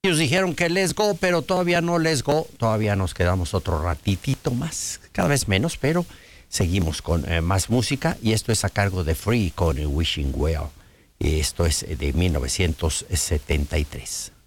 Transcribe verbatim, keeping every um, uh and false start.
Ellos dijeron que let's go, pero todavía no let's go. Todavía nos quedamos otro ratitito más, cada vez menos, pero seguimos con eh, más música. Y esto es a cargo de Free con el Wishing Well. Y esto es de mil novecientos setenta y tres.